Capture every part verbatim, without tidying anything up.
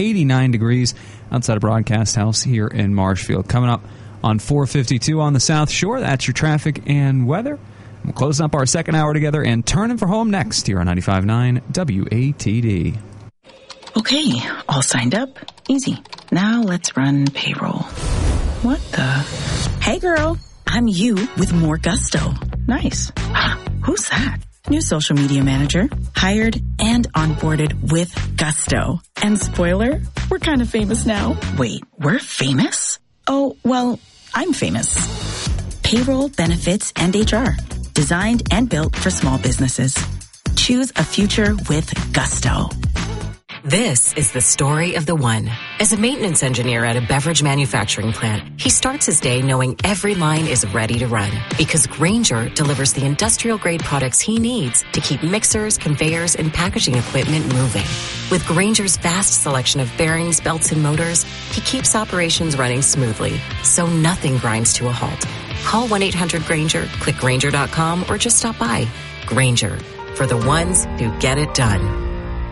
eighty-nine degrees outside of Broadcast House here in Marshfield. Coming up on four fifty-two on the South Shore, that's your traffic and weather. We'll close up our second hour together and turning for home next here on ninety-five point nine W A T D. Okay, all signed up. Easy. Now let's run payroll. What the? Hey girl, I'm you with more gusto. Nice. Who's that? New social media manager. Hired and onboarded with gusto. And spoiler, we're kind of famous now. Wait, we're famous? Oh, well, I'm famous. Payroll, benefits, and H R. Designed and built for small businesses. Choose a future with gusto. This is the story of the one. As a maintenance engineer at a beverage manufacturing plant, he starts his day knowing every line is ready to run because Grainger delivers the industrial-grade products he needs to keep mixers, conveyors, and packaging equipment moving. With Grainger's vast selection of bearings, belts, and motors, he keeps operations running smoothly, so nothing grinds to a halt. Call one eight hundred Grainger, click Grainger dot com, or just stop by. Grainger, for the ones who get it done.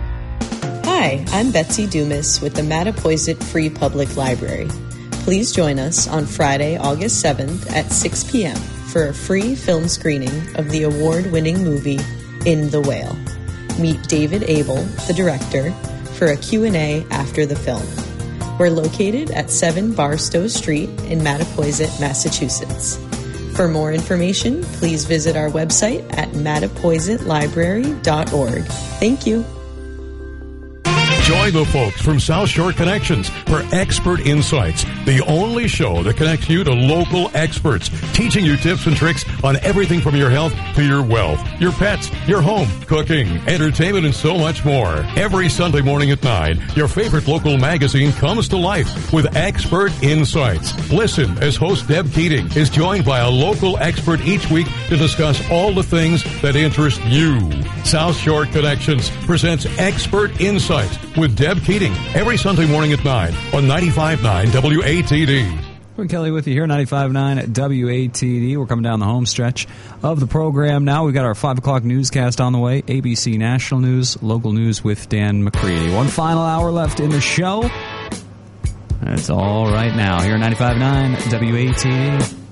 Hi, I'm Betsy Dumas with the Mattapoisett Free Public Library. Please join us on Friday, August seventh at six p.m. for a free film screening of the award-winning movie In the Whale. Meet David Abel, the director, for a Q and A after the film. We're located at seven Barstow Street in Mattapoisett, Massachusetts. For more information, please visit our website at mattapoisett library dot org. Thank you. Join the folks from South Shore Connections for Expert Insights, the only show that connects you to local experts, teaching you tips and tricks on everything from your health to your wealth, your pets, your home, cooking, entertainment, and so much more. Every Sunday morning at nine, your favorite local magazine comes to life with Expert Insights. Listen as host Deb Keating is joined by a local expert each week to discuss all the things that interest you. South Shore Connections presents Expert Insights with Deb Keating every Sunday morning at nine on ninety-five point nine W A T D. We're Kelly with you here, ninety-five point nine W A T D. We're coming down the home stretch of the program now. We've got our five o'clock newscast on the way, A B C National News, local news with Dan McCready. One final hour left in the show. That's all right now here at ninety-five point nine W A T D.